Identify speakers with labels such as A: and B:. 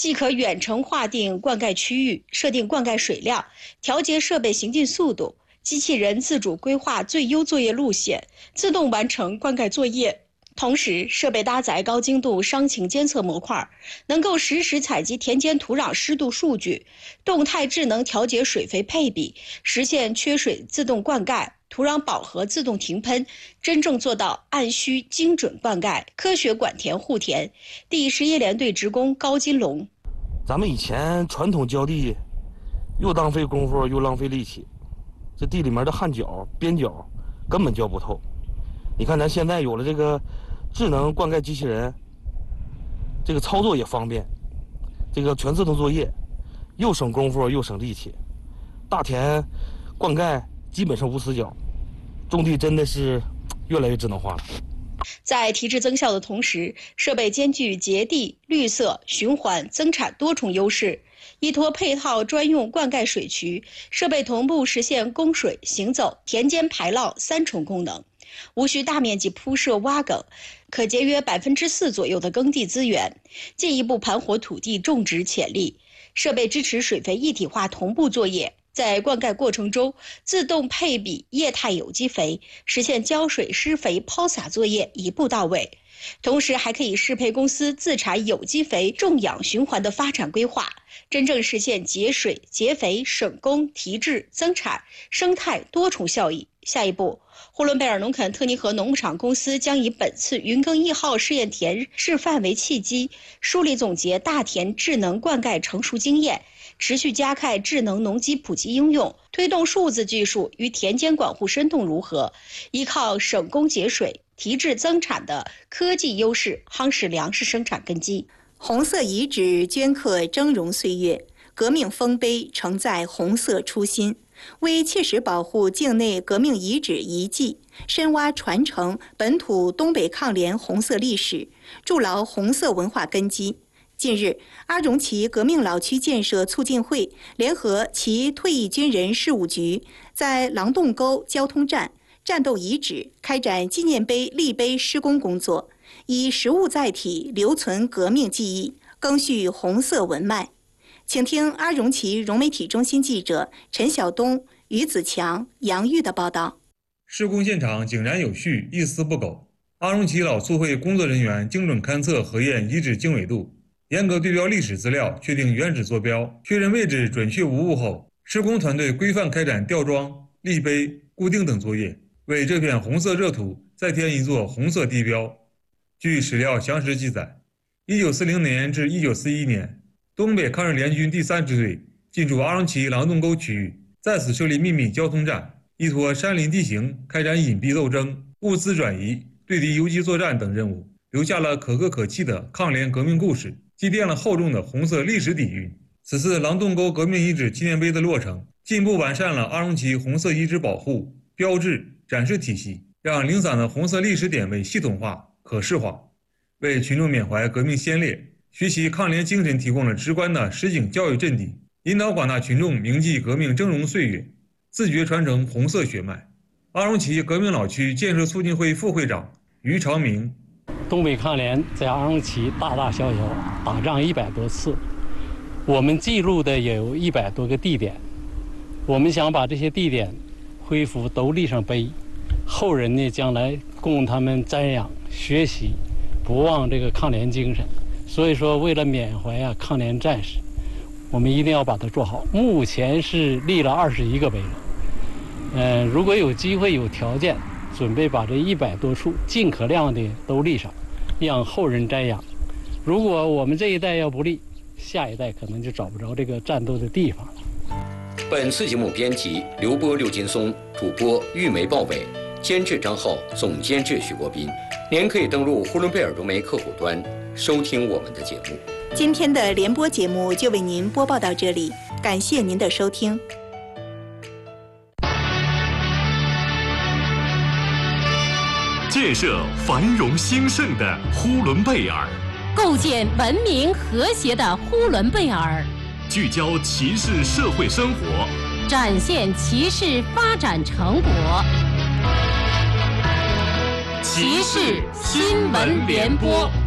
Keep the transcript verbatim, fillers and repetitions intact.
A: 既可远程划定灌溉区域，设定灌溉水量，调节设备行进速度，机器人自主规划最优作业路线，自动完成灌溉作业。同时，设备搭载高精度伤情监测模块，能够实时采集田间土壤湿度数据，动态智能调节水肥配比，实现缺水自动灌溉、土壤饱和自动停喷，真正做到按需精准灌溉、科学管田护田。第十一联队职工高金龙：
B: 咱们以前传统浇地，又浪费功夫又浪费力气，这地里面的旱脚、边角根本浇不透。你看咱现在有了这个智能灌溉机器人，这个操作也方便，这个全自动作业，又省功夫又省力气，大田灌溉基本上无死角，种地真的是越来越智能化了。
A: 在提质增效的同时，设备兼具节地、绿色、循环、增产多重优势。依托配套专用灌溉水渠，设备同步实现供水、行走、田间排涝三重功能，无需大面积铺设挖埂，可节约百分之四左右的耕地资源，进一步盘活土地种植潜力。设备支持水肥一体化同步作业，在灌溉过程中自动配比液态有机肥，实现浇水、施肥、抛洒作业一步到位。同时还可以适配公司自产有机肥种养循环的发展规划，真正实现节水、节肥、省工、提质、增产、生态多重效益。下一步，呼伦贝尔农垦特尼河农牧场公司将以本次云耕一号试验田示范为契机，梳理总结大田智能灌溉成熟经验，持续加快智能农机普及应用，推动数字技术与田间管护深度融合，依靠省工节水、提质增产的科技优势，夯实粮食生产根基。
C: 红色遗址镌刻峥嵘岁月，革命丰碑承载红色初心。为切实保护境内革命遗址遗迹，深挖传承本土东北抗联红色历史，筑牢红色文化根基。近日，阿荣旗革命老区建设促进会联合其退役军人事务局，在狼洞沟交通站、战斗遗址开展纪念碑立碑施工工作，以实物载体留存革命记忆，赓续红色文脉。请听阿荣旗融媒体中心记者陈晓东、于子强、杨玉的报道。
D: 施工现场井然有序，一丝不苟。阿荣旗老促会工作人员精准勘测核验遗址经纬度，严格对标历史资料，确定原址坐标，确认位置准确无误后，施工团队规范开展吊装、立碑、固定等作业，为这片红色热土再添一座红色地标。据史料详实记载，一九四零年至一九四一年，东北抗日联军第三支队进驻阿荣旗狼洞沟区域，在此设立秘密交通站，依托山林地形开展隐蔽斗争、物资转移、对敌游击作战等任务，留下了可歌可泣的抗联革命故事，积淀了厚重的红色历史底蕴。此次狼洞沟革命遗址纪念碑的落成，进一步完善了阿荣旗红色遗址保护、标志、展示体系，让零散的红色历史点位系统化、可视化，为群众缅怀革命先烈、学习抗联精神提供了直观的实景教育阵地，引导广大群众铭记革命峥嵘岁月，自觉传承红色血脉。阿荣旗革命老区建设促进会副会长于长明：
E: 东北抗联在阿荣旗大大小小打仗一百多次，我们记录的也有一百多个地点，我们想把这些地点恢复都立上碑，后人呢将来供他们瞻仰学习，不忘这个抗联精神。所以说，为了缅怀啊抗联战士，我们一定要把它做好。目前是立了二十一个碑了，嗯、呃，如果有机会有条件，准备把这一百多处尽可量的都立上，让后人瞻仰。如果我们这一代要不立，下一代可能就找不着这个战斗的地方了。
F: 本次节目编辑刘波、刘金松，主播玉梅、鲍伟，监制张浩，总监制徐国斌。您可以登录呼伦贝尔融媒客户端收听我们的节目。
C: 今天的联播节目就为您播报到这里，感谢您的收听。
G: 建设繁荣兴盛的呼伦贝尔，
H: 构建文明和谐的呼伦贝尔，
G: 聚焦骑士社会生活，
H: 展现骑士发展成果。骑士新闻联播。